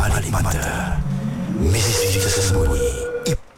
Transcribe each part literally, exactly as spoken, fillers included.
Sebalik Mata, misteri tersembunyi.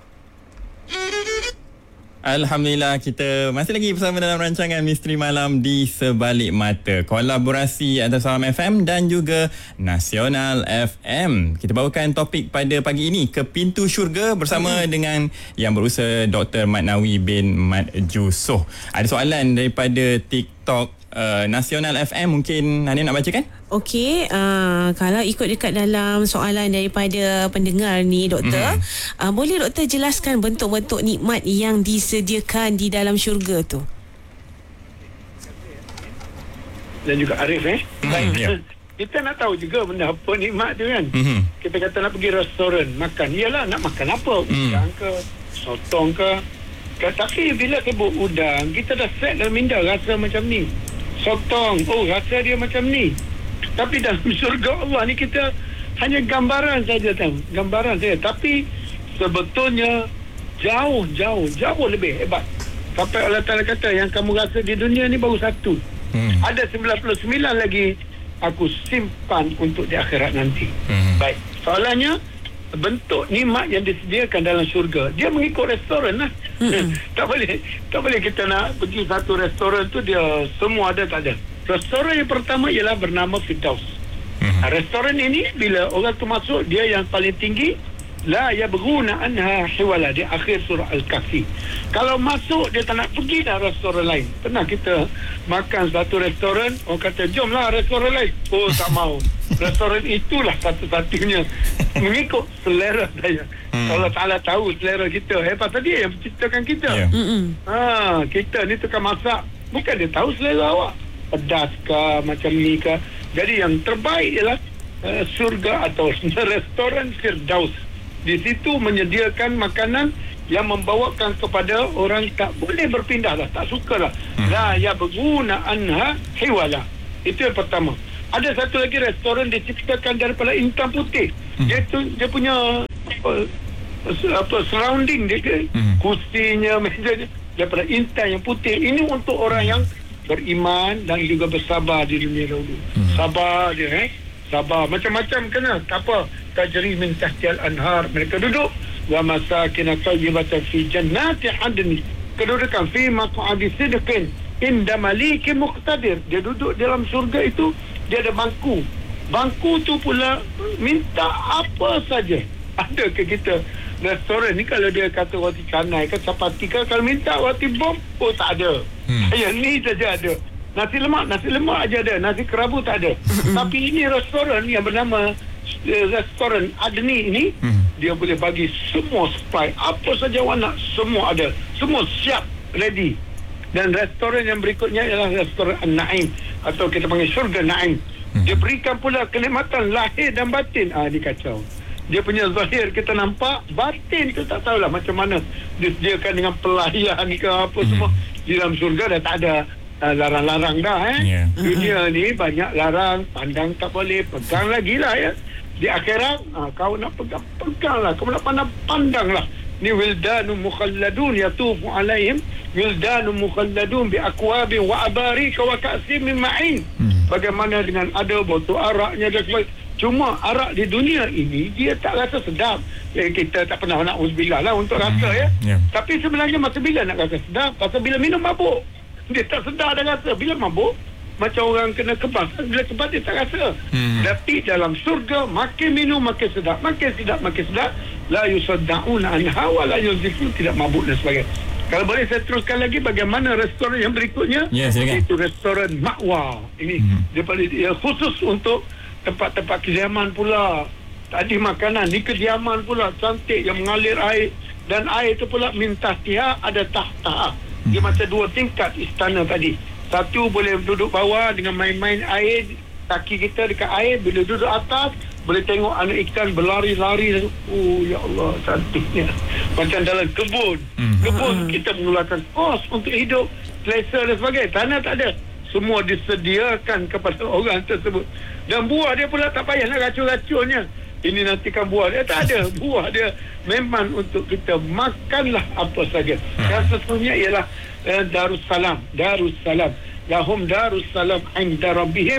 Alhamdulillah, kita masih lagi bersama dalam rancangan Misteri Malam di Sebalik Mata, kolaborasi antara Salam F M dan juga Nasional F M. Kita bawakan topik pada pagi ini, ke pintu syurga, bersama hmm. dengan yang berusaha Doktor Mat Nawi bin Mat Jusoh. Ada soalan daripada TikTok uh, Nasional F M, mungkin Hania nak bacakan? Okey, uh, kalau ikut dekat dalam soalan daripada pendengar ni, Doktor, mm-hmm. uh, boleh Doktor jelaskan bentuk-bentuk nikmat yang disediakan di dalam syurga tu? Dan juga Arif eh. Mm, Baik. yeah. Kita nak tahu juga benda apa nikmat tu kan. Mm-hmm. Kita kata nak pergi restoran makan. Iyalah, nak makan apa? Udang mm. ke, sotong ke. Tapi bila sebut udang, kita dah set dalam minda rasa macam ni. Sotong, oh rasa dia macam ni. Tapi dalam syurga Allah ni kita hanya gambaran saja, tahu, gambaran saja. Tapi sebetulnya jauh, jauh, jauh lebih hebat. Sampai Allah Ta'ala kata yang kamu rasa di dunia ni baru satu. Hmm. Ada sembilan puluh sembilan lagi aku simpan untuk di akhirat nanti. Hmm. Baik, soalannya bentuk nikmat yang disediakan dalam syurga, dia mengikut restoran lah. Hmm. tak boleh, tak boleh kita nak pergi satu restoran tu dia semua ada, tak ada. Restoran yang pertama ialah bernama Firdaus. Hmm. Restoran ini bila orang tu masuk, dia yang paling tinggi, la yabghuna anha hiwala, di akhir surah Al-Kahfi. Kalau masuk dia tak nak pergi dah restoran lain. Pernah kita makan satu restoran, orang kata jomlah restoran lain. Oh tak mau. Restoran itulah satu-satunya mengikut selera saya. Hmm. Allah Ta'ala tahu selera kita. Hebat tadi yang menciptakan kita. Yeah. Ha, kita ni tukang masak, bukan dia tahu selera awak, pedas ke macam ni ke. Jadi yang terbaik ialah uh, surga atau restoran Firdaus. Di situ menyediakan makanan yang membawakan kepada orang tak boleh berpindah lah, tak suka lah. Hmm. La yabghuna anha hiwala. Itu yang pertama. Ada satu lagi restoran diciptakan daripada intan putih. Hmm. Dia tu dia punya apa, apa surrounding dia, hmm. kursinya, mejanya daripada intan yang putih. Ini untuk orang yang beriman dan juga bersabar di dunia dahulu. Hmm. Sabar dia eh. Sabar. Macam-macam kena. Apa? Tajri min tahtial anhar. Mereka duduk. Wa masakin tayyibatan fi jannati adn. Kedudukan fi maq'adi sidqin inda malikin muqtadir. Dia duduk dalam surga itu, dia ada bangku. Bangku tu pula minta apa saja. Ada ke kita restoran ni kalau dia kata roti canai ke chapati ke, kalau minta roti bom, oh tak ada. Hmm. Yang ni saja ada. Nasi lemak, nasi lemak aja ada. Nasi kerabu tak ada. Tapi ini restoran yang bernama uh, restoran Adni ini, hmm. dia boleh bagi semua supply. Apa saja awak nak, semua ada. Semua siap, ready. Dan restoran yang berikutnya ialah restoran An-Naim, atau kita panggil syurga Naim. Hmm. Dia berikan pula kenikmatan lahir dan batin. Ah, dia kacau. Dia punya zahir kita nampak, batin tu tak tahulah macam mana disediakan dengan pelayan ke apa hmm. semua. Di dalam surga dah tak ada uh, larang-larang dah eh. Yeah. Dunia ni banyak larang, pandang tak boleh, pegang lagi lah ya. Di akhirat uh, kau nak pegang, pegang lah. Kau nak pandang, pandang lah. Ni wildanun mukhalladun yatufu alaihim wildanun mukhalladun bi akwabin wa abarika wa ka'sim min ma'in. Hmm. Bagaimana dengan ada botol araknya dan sebagainya. Cuma arak di dunia ini dia tak rasa sedap. Ya, kita tak pernah nak uzbillah lah untuk rasa ya. Yeah. Tapi sebenarnya masa bila nak rasa sedap? Pasal bila minum mabuk. Dia tak sedar dah rasa. Bila mabuk, macam orang kena kebas. Bila kebas dia tak rasa. Hmm. Tapi dalam surga, makin minum makin sedap. Makin sedap, makin sedap. La yusadda'una anha wa la yuzifun, tidak mabuk dan sebagainya. Kalau boleh saya teruskan lagi bagaimana restoran yang berikutnya. Ya, silakan. Itu restoran Ma'wa. Ini hmm. dia, dia khusus untuk tempat-tempat kediaman pula. Tadi makanan, di kediaman pula cantik yang mengalir air, dan air itu pula minta tiha ada tahta. Dia hmm. macam dua tingkat istana tadi. Satu boleh duduk bawah dengan main-main air, kaki kita dekat air. Bila duduk atas boleh tengok anak ikan berlari-lari. Oh ya Allah, cantiknya. Macam dalam kebun. Hmm. Kebun kita mengeluarkan kos untuk hidup, selesa dan sebagainya. Tanah tak ada. Semua disediakan kepada orang tersebut. Dan buah dia pula tak payah nak racun-racunnya. Ini nantikan buah dia, tak ada. Buah dia memang untuk kita makanlah apa saja. Yang sesungguhnya ialah eh, Darussalam. Darussalam. Lahum Darussalam inda rabbihim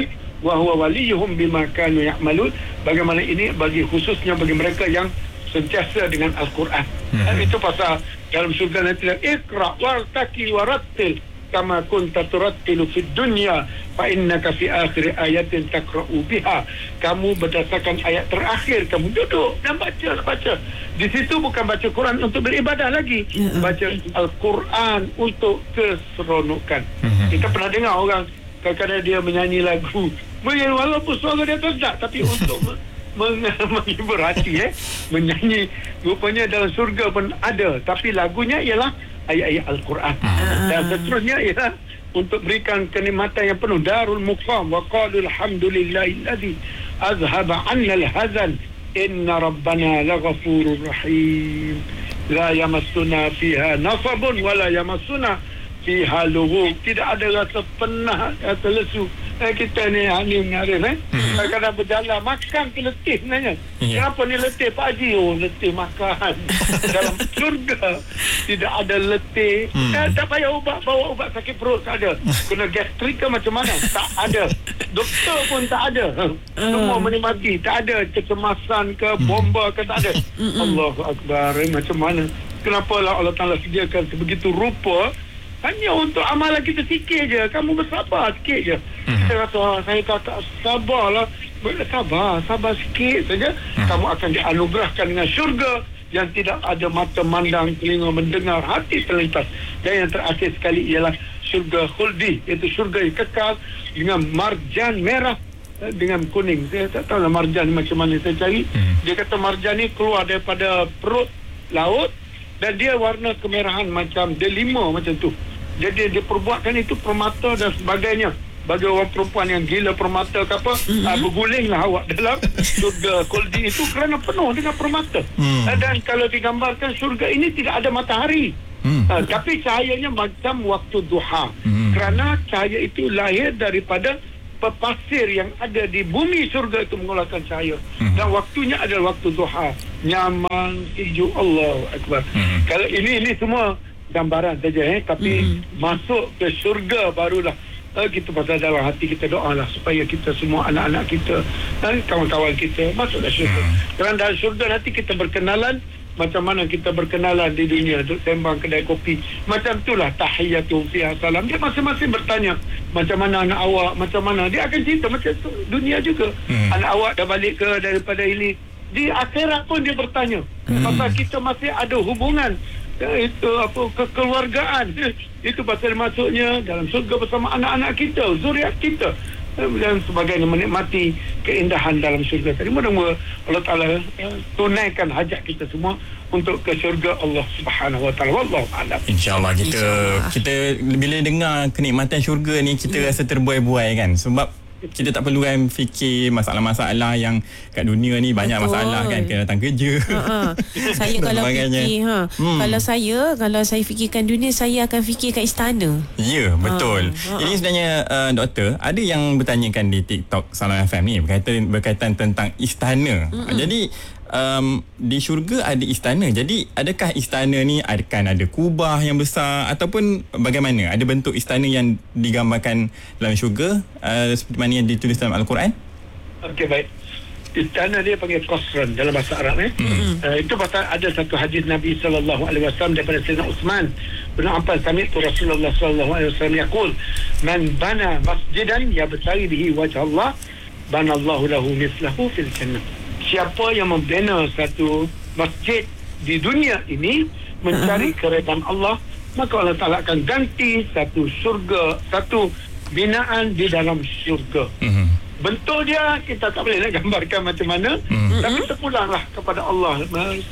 wa huwa waliyuhum bima kanu ya'malun. Bagaimana ini bagi khususnya bagi mereka yang sentiasa dengan Al-Quran. Hmm. Dan itu pasal dalam surga nanti, Iqra wartaqi warattil kama kunta turattilu fid dunya fa innaka fi akhir ayatin taqra'u biha. Kamu berdasarkan ayat terakhir kamu duduk dan baca baca. Di situ bukan baca Quran untuk beribadah lagi, baca Al-Quran untuk keseronokan. Hmm. Kita pernah dengar orang kadang-kadang dia menyanyi lagu, walaupun suara dia terdak, tapi untuk menghibur hati, eh menyanyi. Rupanya dalam surga pun ada, tapi lagunya ialah ayat-ayat Al-Quran. Dan seterusnya ialah untuk berikan kenikmatan yang penuh. Darul Muqam wa qalu alhamdulillahillazi azhaba 'anna al-hazan inna rabbana laghafurur rahim la yamassuna fiha nasabun wa la yamassuna fiha lughub. Tidak ada rasa penat atau lesu. Eh, kita ni Halim Arif, eh hmm. kadang-kadang berjalan makan tu letih sebenarnya. Yeah. Kenapa ni letih Pak Haji? Oh, letih makan. Dalam surga tidak ada letih. hmm. eh, Tak payah ubat, bawa ubat sakit perut, tak ada. Kena gastrik ke macam mana, tak ada. Doktor pun tak ada. Semua menikmati, tak ada kecemasan ke, bomba ke, tak ada. Allahu Akbar. Eh, macam mana, kenapa lah Allah Ta'ala sediakan sebegitu rupa hanya untuk amalan kita sikit je. Kamu bersabar sikit je. Hmm. Kita rasa, oh, saya kata sabarlah. Sabar, sabar sikit saja. Hmm. Kamu akan dianugerahkan dengan syurga yang tidak ada mata mandang, telinga mendengar, hati terlintas. Dan yang terakhir sekali ialah syurga khuldi, iaitu syurga yang kekal dengan marjan merah dengan kuning. Saya tak tahu lah marjan macam mana saya cari. Hmm. Dia kata marjan ni keluar daripada perut laut dan dia warna kemerahan macam delima macam tu. Jadi dia perbuatkan itu permata dan sebagainya. Bagi orang perempuan yang gila permata ke apa, mm-hmm. uh, bergulinglah awak dalam surga khuldi itu kerana penuh dengan permata. Mm. Uh, dan kalau digambarkan surga ini tidak ada matahari. Mm. Uh, tapi cahayanya macam waktu duha. Mm. Kerana cahaya itu lahir daripada pasir yang ada di bumi surga itu mengeluarkan cahaya. Mm. Dan waktunya adalah waktu duha. Nyaman, sejuk, Allahu Akbar. Mm. Kalau ini ini semua gambaran saja, eh tapi mm. masuk ke syurga barulah uh, kita pasal dalam hati kita doa lah supaya kita semua anak-anak kita dan kawan-kawan kita masuklah syurga. Mm. Kerana dalam syurga nanti kita berkenalan macam mana kita berkenalan di dunia, duduk sembang kedai kopi. Macam itulah tahiyyatu fiha salam. Dia masing-masing bertanya macam mana anak awak, macam mana. Dia akan cerita macam tu dunia juga. Mm. Anak awak dah balik ke daripada ini. Di akhirat pun dia bertanya. Mm. Pasal kita masih ada hubungan, itu apa, kekeluargaan. Itu pasal masuknya dalam surga bersama anak-anak kita, zuriat kita dan sebagainya, menikmati keindahan dalam syurga tadi. Mudah-mudahan Allah Ta'ala ya, tunaikan hajat kita semua untuk ke syurga Allah Subhanahu Wa Ta'ala. Wallahu a'lam. InsyaAllah kita Insya kita bila dengar kenikmatan syurga ni kita yeah. rasa terbuai-buai kan, sebab kita tak perlu kan fikir masalah-masalah yang kat dunia ni. Banyak betul. Masalah kan, kena datang kerja. Ha-ha. Saya kalau fikir ha, hmm. kalau saya kalau saya fikirkan dunia, saya akan fikirkan istana. Ya, betul. Ha. Ini sebenarnya uh, doktor, ada yang bertanyakan di TikTok Salam F M ni berkaitan berkaitan tentang istana. Mm-mm. Jadi Um, di syurga ada istana. Jadi adakah istana ni akan ada kubah yang besar ataupun bagaimana? Ada bentuk istana yang digambarkan dalam syurga uh, seperti mana yang ditulis dalam Al-Quran? Okey, baik. Istana dia panggil qasran dalam bahasa Arab, eh. Mm-hmm. Uh, itu pasal ada satu hadis Nabi sallallahu alaihi wasallam daripada Sayyidina Uthman bin Affan, sami'tu Rasulullah sallallahu alaihi wasallam yaqul, man bana masjidan yabtaghi bihi wajha Allah, bana Allahu lahu mislahu fil jannah. Siapa yang membina satu masjid di dunia ini mencari uh-huh. keredaan Allah, maka Allah Ta'ala akan ganti satu syurga, satu binaan di dalam syurga. Uh-huh. Bentuk dia kita tak boleh nak gambarkan macam mana, uh-huh. tapi terpulanglah kepada Allah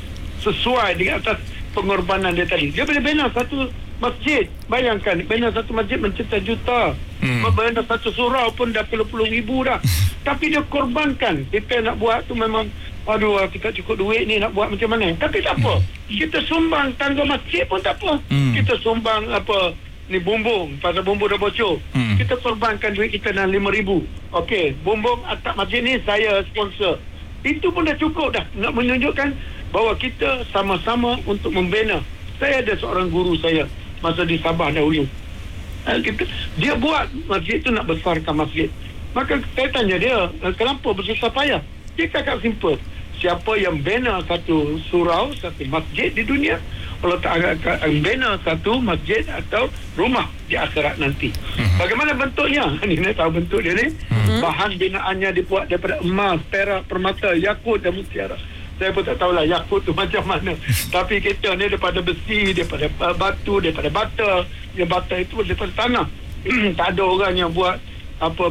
sesuai dengan atas pengorbanan dia tadi. Dia boleh bina satu masjid. Bayangkan, bina satu masjid mencipta juta. Hmm. Bina satu surau pun dah puluh-puluh ribu dah. Tapi dia korbankan. Kita nak buat tu memang, aduh, kita cukup duit ni nak buat macam mana. Tapi tak apa. Kita sumbang tangga masjid pun tak apa. Hmm. Kita sumbang apa, ni bumbung. Pasal bumbung dah bocor. Hmm. Kita korbankan duit kita dalam lima ribu. Okey, bumbung atap masjid ni saya sponsor. Itu pun dah cukup dah. Nak menunjukkan bahawa kita sama-sama untuk membina. Saya ada seorang guru saya masa di Sabah dahulu. Kita, dia buat masjid tu nak besarkan masjid. Maka saya tanya dia, kenapa bersusah payah? Dia cakap simple. Siapa yang bina satu surau, satu masjid di dunia, Allah Ta'ala akan bina satu masjid atau rumah di akhirat nanti. Mm-hmm. Bagaimana bentuknya? Ini nak tahu bentuk dia ni. Mm-hmm. Bahan binaannya dibuat daripada emas, perak, permata, yakut dan mutiara. Saya pun tak tahulah yakut tu macam mana. Tapi kita ni daripada besi, daripada batu, daripada bata. Yang bata itu daripada tanah. Tak ada orang yang buat apa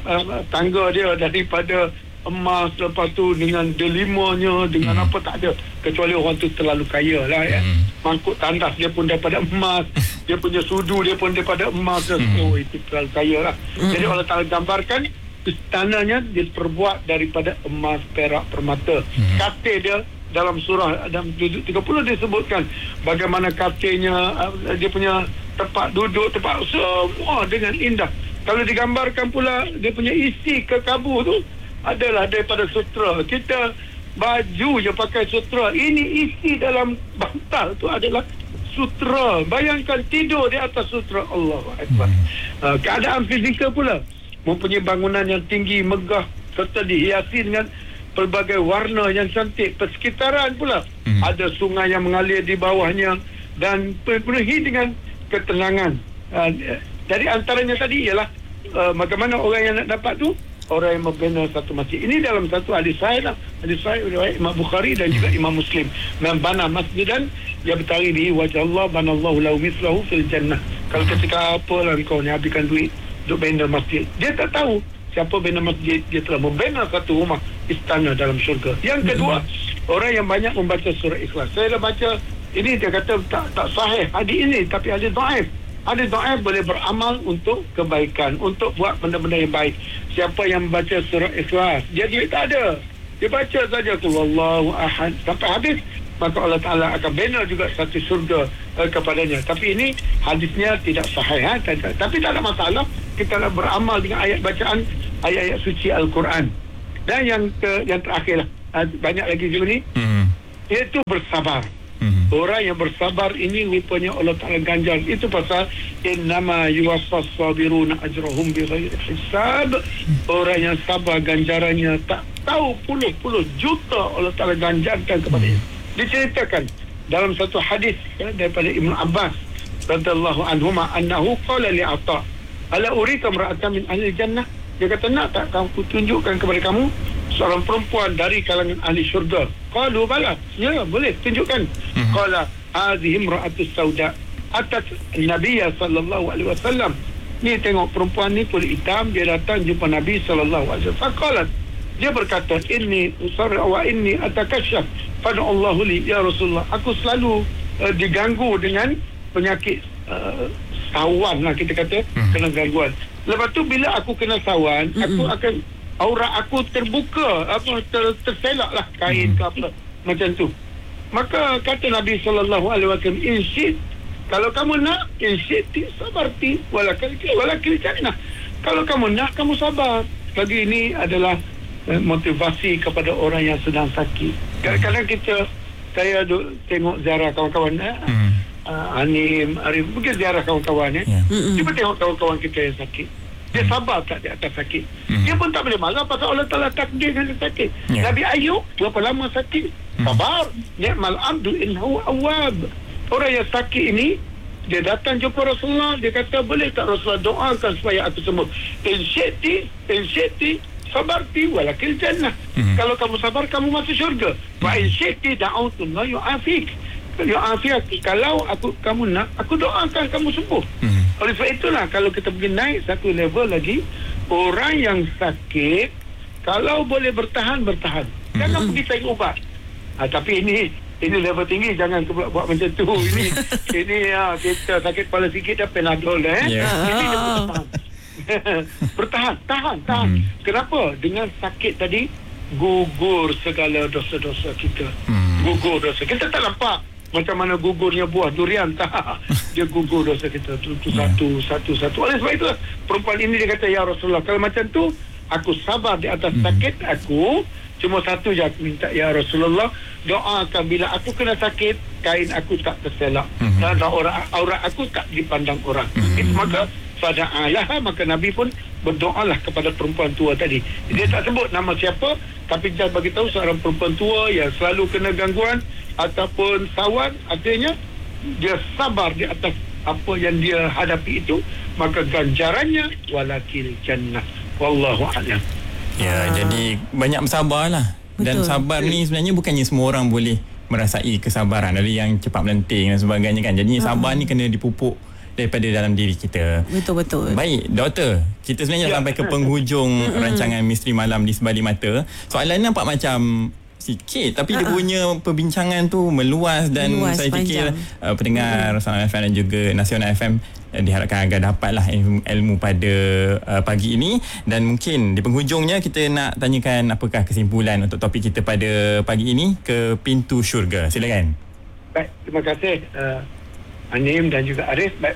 tangga dia daripada emas, lepas tu dengan delimanya, dengan hmm. apa, tak ada. Kecuali orang tu terlalu kaya lah ya. Hmm. Mangkuk tandas dia pun daripada emas, dia punya sudu dia pun daripada emas. Hmm. Oh, itu terlalu kaya lah. Hmm. Jadi Allah Ta'ala gambarkan istananya diperbuat daripada emas, perak, permata. Hmm. Katil dia dalam surah dalam tiga puluh disebutkan bagaimana katilnya, dia punya tempat duduk, tempat semua dengan indah. Kalau digambarkan pula dia punya isi ke kabur tu adalah daripada sutra. Kita baju je pakai sutra. Ini isi dalam bantal tu adalah sutra. Bayangkan tidur di atas sutra. Allahu Akbar. Hmm. Uh, keadaan fizikal pula, mempunyai bangunan yang tinggi, megah, serta dihiasi dengan pelbagai warna yang cantik. Persekitaran pula hmm. ada sungai yang mengalir di bawahnya dan penuhi dengan ketenangan. Uh, dari antaranya tadi ialah uh, bagaimana orang yang nak dapat tu, orang yang membina satu masjid. Ini dalam satu hadis sahih lah. Hadis sahih riwayat Imam Bukhari dan juga Imam Muslim. Man bana masjidan yabtaghi bihi wajha Allah banallahu lahu mithlahu fil jannah. Kalau ketika apalah kau ni habiskan duit untuk bina masjid, dia tak tahu siapa bina masjid, dia telah membina satu rumah istana dalam syurga. Yang kedua, mm-hmm. orang yang banyak membaca surah Ikhlas. Saya dah baca ini, dia kata tak tak sahih hadis ini, tapi hadis dhaif. Hadis dhaif boleh beramal untuk kebaikan, untuk buat benda-benda yang baik. Siapa yang membaca surah Ikhlas, dia duit tak ada, dia baca saja tu Wallahu ahad sampai habis, maka Allah Ta'ala akan bina juga satu syurga uh, kepadanya. Tapi ini hadisnya tidak sahih, ha? Tapi tak ada masalah, kita nak beramal dengan ayat bacaan ayat-ayat suci Al-Quran. Dan yang ke, yang terakhir lah, uh, banyak lagi juga ni, mm-hmm. iaitu bersabar. Mm-hmm. Orang yang bersabar ini rupanya Allah Ta'ala ganjar. Itu pasal innama yuwaffas sabiruna ajrahum bighairi hisab. Orang yang sabar ganjarannya tak tahu puluh-puluh juta Allah Ta'ala ganjarkan kepadanya. Diceritakan dalam satu hadis ya, daripada Ibn Abbas radhiyallahu anhuma annahu qala li Atha ala urika imra'atan min ahli jannah. Dia kata, nak tak aku tunjukkan kepada kamu seorang perempuan dari kalangan ahli syurga? Qalu bala, ya boleh tunjukkan. Mm-hmm. Qala hadhihi imra'atus sauda atat Nabiya sallallahu alaihi wasallam. Ni tengok perempuan ni kulit hitam, dia datang jumpa Nabi sallallahu alaihi wasallam. Faqalat, dia berkata, inni usarra wa inni atakashaf fad'u Allahu li ya Rasulullah. Aku selalu uh, diganggu dengan penyakit uh, sawan lah, kita kata, hmm. kena gangguan. Lepas tu bila aku kena sawan, hmm. aku akan aurat aku terbuka, apa ter, terselak lah kain hmm. ke apa macam tu. Maka kata Nabi sallallahu alaihi wasallam, insyid, kalau kamu nak, insyid sabarti walakal walakil jannah. Kalau kamu nak, kamu sabar. Lagi ini adalah eh, motivasi kepada orang yang sedang sakit. Kadang-kadang kita, saya duk tengok ziarah kawan-kawan eh, hmm. Uh, Anim, Arif, mungkin ziarah kawan-kawan eh. Yeah. Cuba tengok kawan-kawan kita yang sakit. Dia mm. sabar tak di atas sakit. Mm. Dia pun tak boleh marah pasal Allah Ta'ala takdirkan dia sakit. Yeah. Nabi Ayub berapa lama sakit? Mm. Sabar. Ni'mal abdu innahu awwab. Orang yang sakit ini, dia datang jumpa Rasulullah, dia kata, boleh tak Rasulullah doakan supaya aku sembuh? Insyati, insyati sabarti walakil jannah. Mm. Kalau kamu sabar, kamu masuk syurga. Wa insyati da'autullah yu'afik. Ya afiat, kalau aku kamu nak, aku doakan kamu sembuh. Hmm. Oleh sebab itulah kalau kita pergi naik satu level lagi, orang yang sakit kalau boleh bertahan, bertahan. Jangan hmm. pergi cari ubat. Ha, tapi ini ini level tinggi, jangan buat, buat macam tu. Ini ini ya, kita sakit kepala sikit dah Panadol dah eh. Yeah. Ini dia bertahan. bertahan, tahan, tahan. Hmm. Kenapa? Dengan sakit tadi gugur segala dosa-dosa kita. Hmm. Gugur dosa. Kita tak nampak macam mana gugurnya buah durian, tak. Dia gugur dosa kita tu, tu yeah. satu, satu, satu. Oleh sebab itu perempuan ini dia kata, ya Rasulullah, kalau macam tu aku sabar di atas mm. sakit aku, cuma satu je aku minta, ya Rasulullah, doakan bila aku kena sakit, kain aku tak terselak, mm-hmm. dan aurat, aurat aku tak dipandang orang. Mm-hmm. It, maka fada'alaha, maka Nabi pun berdoalah kepada perempuan tua tadi. Dia tak sebut nama siapa, tapi dia bagi tahu seorang perempuan tua yang selalu kena gangguan ataupun sawan, artinya dia sabar di atas apa yang dia hadapi itu, maka ganjarannya walakil jannah. Wallahu a'lam. Ya, jadi banyak bersabarlah. Dan Betul. sabar ni sebenarnya bukannya semua orang boleh merasai kesabaran. Ada yang cepat melenting dan sebagainya kan. Jadi sabar ni kena dipupuk daripada dalam diri kita. Betul-betul. Baik, doktor. Kita sebenarnya Ya. sampai ke penghujung rancangan Misteri Malam di Sebalik Mata. Soalan nampak macam sikit, tapi dia punya perbincangan tu meluas dan Meluas, saya fikir panjang. uh, pendengar Salam F M dan juga Nasional F M uh, diharapkan agar dapatlah ilmu, ilmu pada uh, pagi ini. Dan mungkin di penghujungnya kita nak tanyakan apakah kesimpulan untuk topik kita pada pagi ini, ke pintu syurga. Silakan. Baik, terima kasih uh, Anim dan juga Arif. Baik.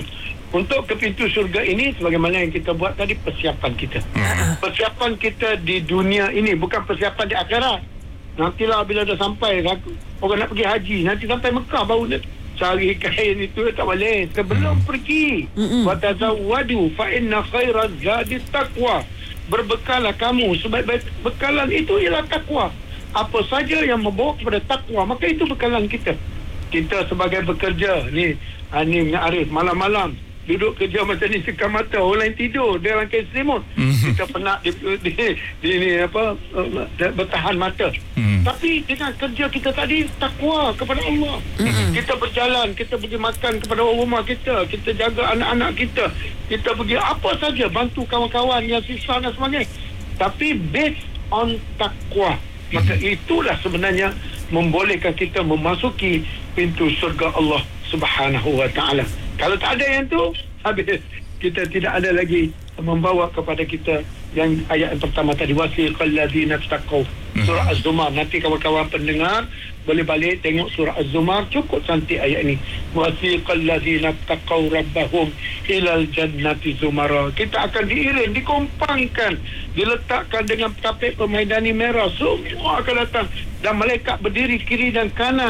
Untuk ke pintu syurga ini, sebagaimana yang kita buat tadi, persiapan kita. Hmm. Persiapan kita di dunia ini, bukan persiapan di akhirat. Nantilah bila dah sampai, orang nak pergi haji, nanti sampai Mekah baru nak cari kain itu, tak boleh. Sebelum hmm. pergi, wa tazawwadu fa inna khairaz zadi taqwa. Berbekallah kamu, sebaik-baik bekalan itu ialah takwa. Apa saja yang membawa kepada takwa, maka itu bekalan kita. Kita sebagai bekerja ni, Anim dengan Arif, malam-malam duduk kerja macam ni, sekam mata, orang lain tidur, dia rangkai selimut, kita penat di, di, di, di apa uh, bertahan mata. Mm. Tapi dengan kerja kita tadi, takwa kepada Allah. Mm. Kita berjalan, kita pergi makan kepada orang rumah kita, kita jaga anak-anak kita, kita pergi apa saja, bantu kawan-kawan yang sisa dan sebagainya, tapi based on takwa. Maka itulah sebenarnya membolehkan kita memasuki pintu surga Allah Subhanahu wa ta'ala. Kalau tak ada yang tu, habis. Kita tidak ada lagi membawa kepada kita yang ayat yang pertama tadi, wasiqal ladzina taqaw, surah Az-Zumar. Nanti kawan-kawan pendengar boleh balik tengok surah Az-Zumar, cukup cantik ayat ini. Wasiqal ladzina taqaw rabbahum ilal jannati zumara. Kita akan diiring, dikompangkan, diletakkan dengan tapik permaidani merah, semua akan datang dan malaikat berdiri kiri dan kanan.